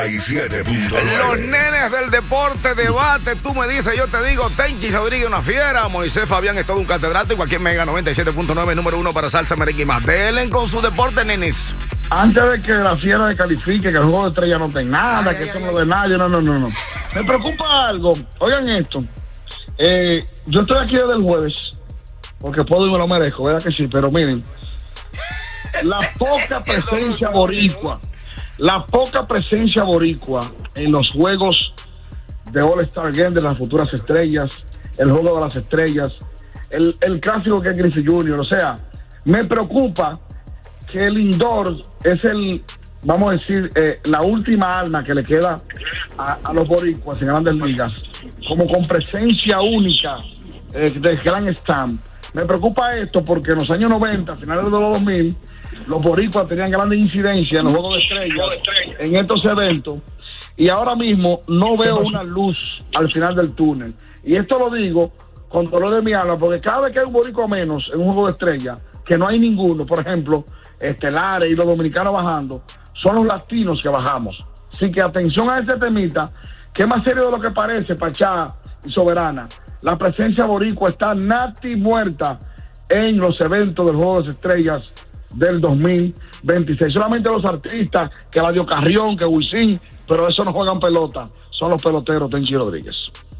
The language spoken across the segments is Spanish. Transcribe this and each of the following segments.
Los nenes del deporte debate, tú me dices, yo te digo, Tenchi Rodríguez una fiera, Moisés Fabián es todo un catedrático, aquí en Mega 97.9, número 1 para salsa, merengue y más. Delen con su deporte, nenes. Antes de que la fiera descalifique, que el juego de estrella no tenga nada, que esto no de nadie, no. Me preocupa algo, oigan esto, yo estoy aquí desde el jueves, porque puedo y me lo merezco, ¿verdad que sí? Pero miren, la poca presencia boricua en los juegos de All-Star Game de las futuras estrellas, el juego de las estrellas, el clásico que es Griffey Jr., o sea, me preocupa que el indoor es vamos a decir, la última alma que le queda a los boricuas en grandes ligas, como con presencia única de Grand Slam. Me preocupa esto porque en los años 90, finales de los 2000, los boricuas tenían grandes incidencias en los juegos de estrellas, en estos eventos, y ahora mismo no veo una luz al final del túnel. Y esto lo digo con dolor de mi alma, porque cada vez que hay un boricua menos en un juego de estrellas, que no hay ninguno, por ejemplo, estelares y los dominicanos bajando, son los latinos que bajamos. Así que atención a este temita, que es más serio de lo que parece, Pachá y Soberana. La presencia boricua está nati muerta en los eventos del Juego de las Estrellas del 2026. Solamente los artistas, que Eladio Carrión, que Wisin, pero eso no juegan pelota, son los peloteros, Tenchi Rodríguez.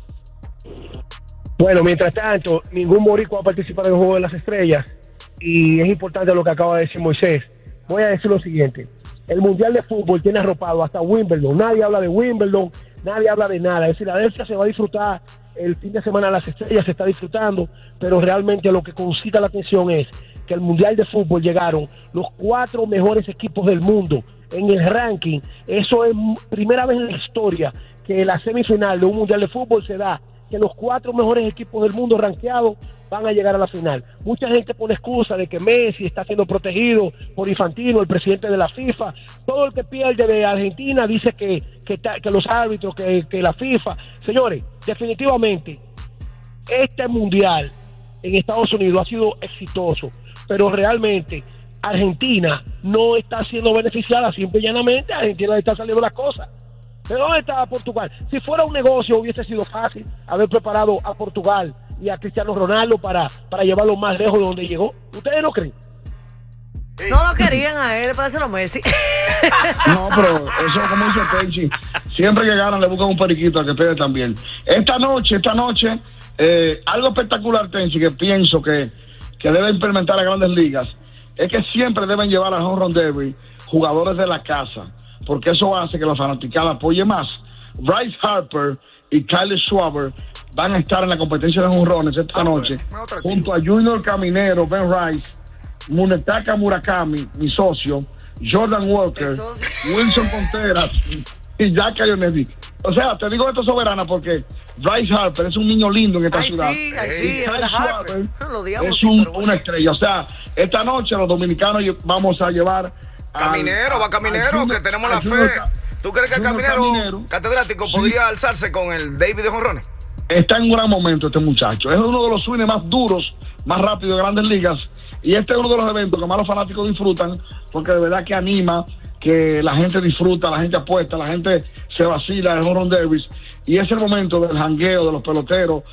Bueno, mientras tanto, ningún boricua va a participar en el Juego de las Estrellas, y es importante lo que acaba de decir Moisés. Voy a decir lo siguiente: el Mundial de Fútbol tiene arropado hasta Wimbledon. Nadie habla de Wimbledon, nadie habla de nada. Es decir, la Filadelfia se va a disfrutar, el fin de semana las estrellas se está disfrutando, pero realmente lo que concita la atención es que el Mundial de Fútbol llegaron los 4 mejores equipos del mundo en el ranking. Eso es primera vez en la historia que la semifinal de un Mundial de Fútbol se da, que los 4 mejores equipos del mundo rankeados van a llegar a la final. Mucha gente pone excusa de que Messi está siendo protegido por Infantino, el presidente de la FIFA. Todo el que pierde de Argentina dice que los árbitros, que la FIFA. Señores, definitivamente, este mundial en Estados Unidos ha sido exitoso, pero realmente Argentina no está siendo beneficiada, simple y llanamente. A Argentina le está saliendo las cosas. ¿De dónde está Portugal? Si fuera un negocio hubiese sido fácil haber preparado a Portugal y a Cristiano Ronaldo para llevarlo más lejos de donde llegó. ¿Ustedes no creen? No lo querían a él, parece lo Messi. No, pero eso como dice Tenchi, siempre que ganan le buscan un periquito a que pegue también. Esta noche, algo espectacular, Tenchi, que pienso que debe implementar a Grandes Ligas, es que siempre deben llevar a Home Run Derby jugadores de la casa, porque eso hace que la fanaticada apoye más. Bryce Harper y Kyle Schwarber van a estar en la competencia de jonrones esta noche, junto a Junior Caminero, Ben Rice, Munetaka Murakami, mi socio, Jordan Walker, Wilson Contreras y Jack Ionedi. O sea, te digo esto, Soberana, porque Bryce Harper es un niño lindo en esta ciudad. Sí, y Kyle Schwarber es una estrella. O sea, esta noche los dominicanos vamos a llevar Caminero, que tenemos la fe. ¿Tú crees que el Caminero catedrático podría alzarse con el David de jonrones? Está en un gran momento este muchacho. Es uno de los swings más duros, más rápidos de Grandes Ligas. Y este es uno de los eventos que más los fanáticos disfrutan, porque de verdad que anima, que la gente disfruta, la gente apuesta, la gente se vacila el home run derbies. Y es el momento del jangueo, de los peloteros,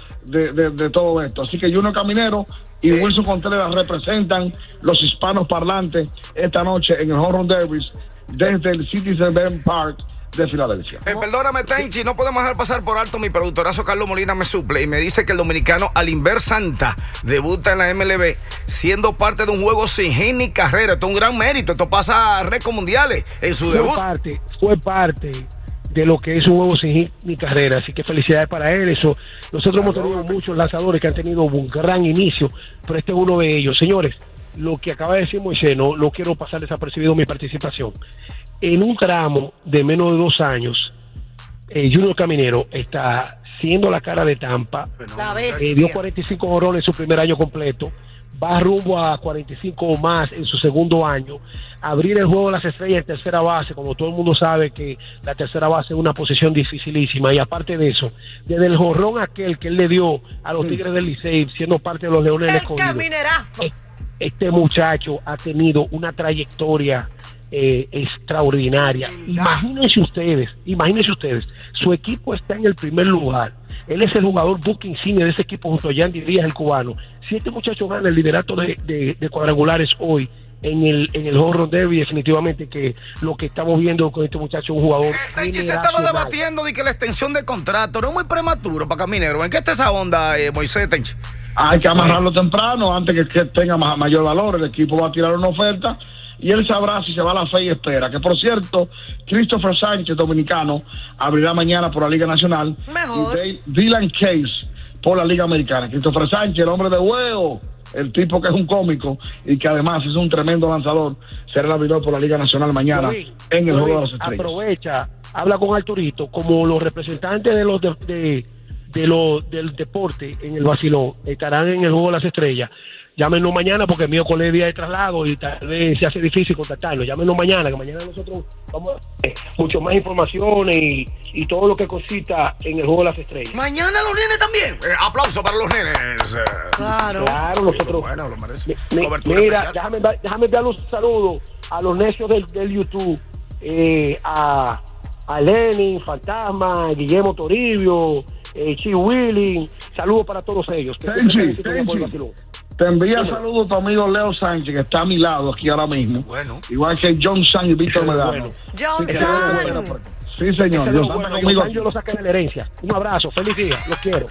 de todo esto. Así que Junior Caminero y Wilson Contreras representan los hispanos parlantes esta noche en el home run derbies desde el Citizens Bank Park de Filadelfia. Perdóname, Tenchi, no podemos dejar pasar por alto. Mi productorazo Carlos Molina me suple y me dice que el dominicano Alimber Santa debuta en la MLB siendo parte de un juego sin hit ni carrera. Esto es un gran mérito. Esto pasa a récords mundiales en su debut. Fue parte de lo que es un juego sin hit ni carrera, así que felicidades para él. Nosotros hemos tenido muchos lanzadores que han tenido un gran inicio, pero este es uno de ellos. Señores, lo que acaba de decir Moisés, no quiero pasar desapercibido mi participación. En un tramo de menos de 2 años, Junior Caminero está siendo la cara de Tampa. Dio 45 jonrones en su primer año completo, va rumbo a 45 o más en su segundo año. Abrir el juego de las estrellas en tercera base, como todo el mundo sabe que la tercera base es una posición dificilísima, y aparte de eso, desde el jonrón aquel que él le dio a los Tigres del Licey, siendo parte de los Leones del Escogido, este muchacho ha tenido una trayectoria extraordinaria. Imagínense ustedes, su equipo está en el primer lugar. Él es el jugador book insignia de ese equipo junto a Yandy Díaz, el cubano. Si este muchacho gana el liderato de cuadrangulares hoy en el Home Run Derby, definitivamente que lo que estamos viendo con este muchacho es un jugador. Se estaba debatiendo de que la extensión de contrato no es muy prematuro para Caminero. ¿En qué está esa onda, Moisés Tenchi? Hay que amarrarlo temprano antes que tenga mayor valor. El equipo va a tirar una oferta y él sabrá si se va a la fe y espera. Que por cierto, Christopher Sánchez, dominicano, abrirá mañana por la Liga Nacional. Mejor. Y Dylan Case por la Liga Americana. Christopher Sánchez, el hombre de huevo, el tipo que es un cómico y que además es un tremendo lanzador, será el abridor por la Liga Nacional mañana en el Juego de las Estrellas. Aprovecha, habla con Arturito, como los representantes de los del deporte en el vacilón estarán en el Juego de las Estrellas. Llámenos mañana porque el miércoles es día de traslado y tal vez se hace difícil contactarlo. Llámenos mañana, que mañana nosotros vamos a hacer mucho más informaciones y todo lo que consista en el Juego de las Estrellas. Mañana los nenes también. Aplauso para los nenes. Claro. Claro, nosotros. Bueno, lo merece. Mira, déjame dar un saludo a los necios del YouTube, a Lenin, Fantasma, Guillermo Toribio, Chi Willing. Saludos para todos ellos. Tenchi. Te envía saludos a tu amigo Leo Sánchez, que está a mi lado aquí ahora mismo. Bueno. Igual que John San y Víctor Medano. Bueno. John San. Sí, señor. Yo lo saqué de la herencia. Un abrazo, feliz día, los quiero.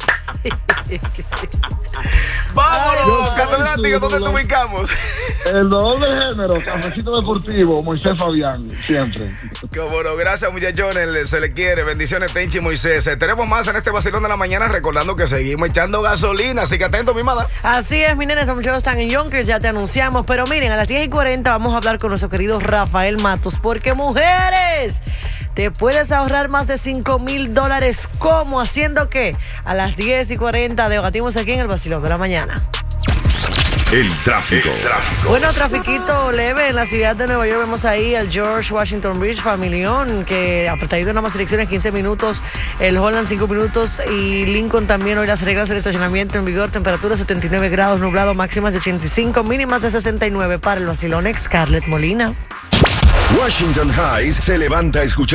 Vámonos, catedrático, ¿dónde te ubicamos? El dolor del género, Cafecito Deportivo, Moisés Fabián, siempre. Cómo no, gracias muchachones, se le quiere, bendiciones Tenchi y Moisés. Tenemos más en este vacilón de la mañana, recordando que seguimos echando gasolina, así que atento mi madre. Así es, mi nena, estos muchachos están en Yonkers, ya te anunciamos, pero miren, a las 10:40 vamos a hablar con nuestro querido Rafael Matos, porque mujeres, te puedes ahorrar más de $5,000. ¿Cómo? ¿Haciendo qué? A las 10:40 debatimos aquí en el vacilón de la mañana. El tráfico. Bueno, trafiquito leve en la ciudad de Nueva York. Vemos ahí al George Washington Bridge, familión, que ha traído nada más elecciones 15 minutos, el Holland 5 minutos y Lincoln también. Hoy las reglas del estacionamiento en vigor, temperatura 79 grados, nublado, máximas de 85, mínimas de 69 para el vacilón. Scarlett Molina. Washington Heights se levanta a escuchar